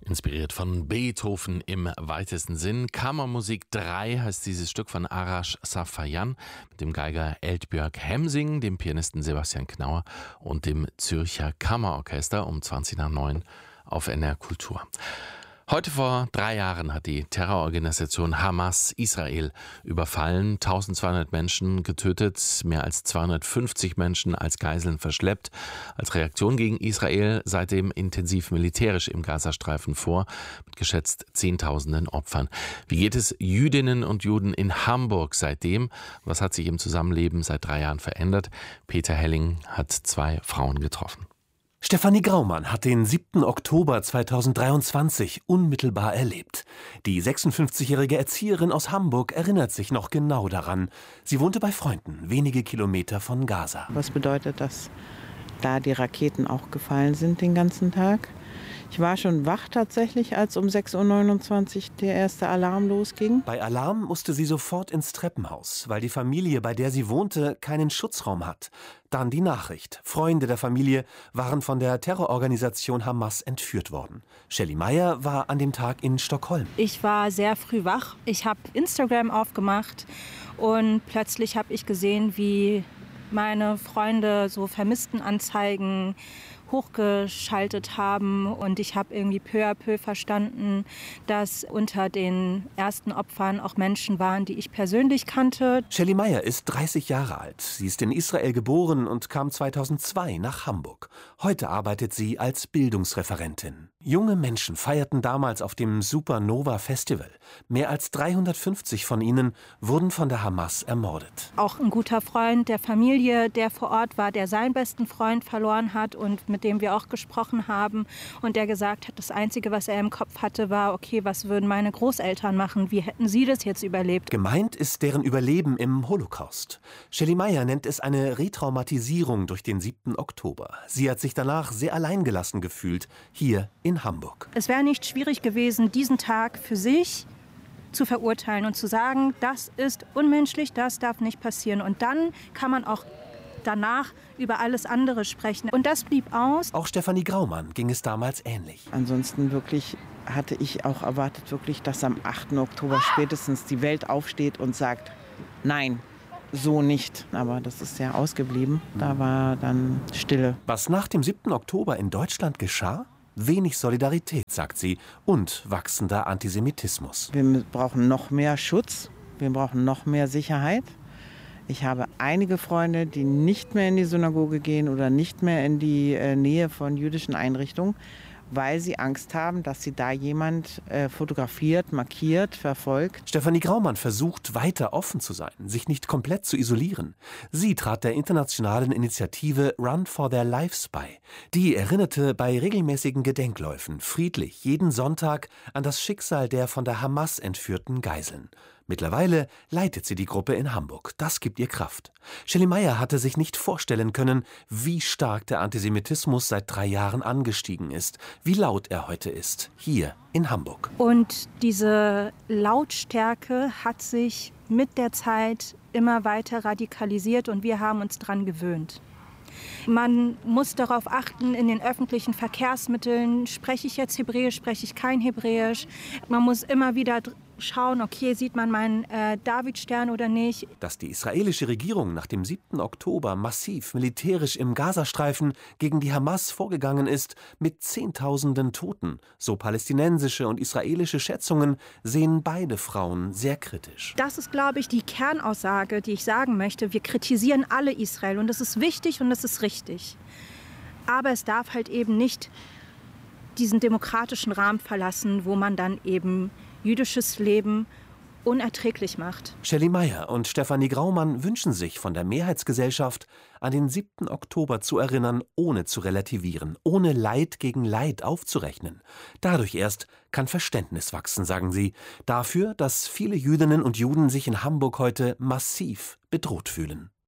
Inspiriert von Beethoven im weitesten Sinn. Kammermusik 3 heißt dieses Stück von Arash Safarian mit dem Geiger Eldbjörg Hemsing, dem Pianisten Sebastian Knauer und dem Zürcher Kammerorchester um 20:09 auf NR Kultur. Heute vor 3 Jahren hat die Terrororganisation Hamas Israel überfallen, 1200 Menschen getötet, mehr als 250 Menschen als Geiseln verschleppt. Als Reaktion gegen Israel seitdem intensiv militärisch im Gazastreifen vor, mit geschätzt Zehntausenden Opfern. Wie geht es Jüdinnen und Juden in Hamburg seitdem? Was hat sich im Zusammenleben seit 3 Jahren verändert? Peter Helling hat 2 Frauen getroffen. Stefanie Graumann hat den 7. Oktober 2023 unmittelbar erlebt. Die 56-jährige Erzieherin aus Hamburg erinnert sich noch genau daran. Sie wohnte bei Freunden, wenige Kilometer von Gaza. Was bedeutet, dass da die Raketen auch gefallen sind den ganzen Tag? Ich war schon wach tatsächlich, als um 6:29 Uhr der erste Alarm losging. Bei Alarm musste sie sofort ins Treppenhaus, weil die Familie, bei der sie wohnte, keinen Schutzraum hat. Dann die Nachricht. Freunde der Familie waren von der Terrororganisation Hamas entführt worden. Shelly Meyer war an dem Tag in Stockholm. Ich war sehr früh wach. Ich habe Instagram aufgemacht und plötzlich habe ich gesehen, wie meine Freunde so Vermisstenanzeigen hochgeschaltet haben und ich habe irgendwie peu à peu verstanden, dass unter den ersten Opfern auch Menschen waren, die ich persönlich kannte. Shelly Meyer ist 30 Jahre alt. Sie ist in Israel geboren und kam 2002 nach Hamburg. Heute arbeitet sie als Bildungsreferentin. Junge Menschen feierten damals auf dem Supernova Festival. Mehr als 350 von ihnen wurden von der Hamas ermordet. Auch ein guter Freund der Familie, der vor Ort war, der seinen besten Freund verloren hat und mit dem wir auch gesprochen haben und der gesagt hat, das Einzige, was er im Kopf hatte, war, okay, was würden meine Großeltern machen? Wie hätten sie das jetzt überlebt? Gemeint ist deren Überleben im Holocaust. Shelly Meyer nennt es eine Retraumatisierung durch den 7. Oktober. Sie hat sich danach sehr alleingelassen gefühlt, hier in Hamburg. Es wäre nicht schwierig gewesen, diesen Tag für sich zu verurteilen und zu sagen, das ist unmenschlich, das darf nicht passieren. Und dann kann man auch danach über alles andere sprechen. Und das blieb aus. Auch Stefanie Graumann ging es damals ähnlich. Ansonsten wirklich hatte ich auch erwartet, wirklich, dass am 8. Oktober spätestens die Welt aufsteht und sagt, nein, so nicht. Aber das ist ja ausgeblieben. Da war dann Stille. Was nach dem 7. Oktober in Deutschland geschah? Wenig Solidarität, sagt sie, und wachsender Antisemitismus. Wir brauchen noch mehr Schutz, wir brauchen noch mehr Sicherheit. Ich habe einige Freunde, die nicht mehr in die Synagoge gehen oder nicht mehr in die Nähe von jüdischen Einrichtungen, weil sie Angst haben, dass sie da jemand fotografiert, markiert, verfolgt. Stefanie Graumann versucht, weiter offen zu sein, sich nicht komplett zu isolieren. Sie trat der internationalen Initiative Run for Their Lives bei. Die erinnerte bei regelmäßigen Gedenkläufen friedlich jeden Sonntag an das Schicksal der von der Hamas entführten Geiseln. Mittlerweile leitet sie die Gruppe in Hamburg. Das gibt ihr Kraft. Shelly Meyer hatte sich nicht vorstellen können, wie stark der Antisemitismus seit 3 Jahren angestiegen ist, wie laut er heute ist, hier in Hamburg. Und diese Lautstärke hat sich mit der Zeit immer weiter radikalisiert und wir haben uns daran gewöhnt. Man muss darauf achten, in den öffentlichen Verkehrsmitteln, spreche ich jetzt Hebräisch, spreche ich kein Hebräisch. Man muss immer wieder schauen, okay, sieht man meinen Davidstern oder nicht. Dass die israelische Regierung nach dem 7. Oktober massiv militärisch im Gazastreifen gegen die Hamas vorgegangen ist, mit Zehntausenden Toten, so palästinensische und israelische Schätzungen, sehen beide Frauen sehr kritisch. Das ist, glaube ich, die Kernaussage, die ich sagen möchte. Wir kritisieren alle Israel und das ist wichtig und das ist richtig. Aber es darf halt eben nicht diesen demokratischen Rahmen verlassen, wo man dann eben jüdisches Leben unerträglich macht. Shelly Meyer und Stefanie Graumann wünschen sich von der Mehrheitsgesellschaft, an den 7. Oktober zu erinnern, ohne zu relativieren, ohne Leid gegen Leid aufzurechnen. Dadurch erst kann Verständnis wachsen, sagen sie, dafür, dass viele Jüdinnen und Juden sich in Hamburg heute massiv bedroht fühlen.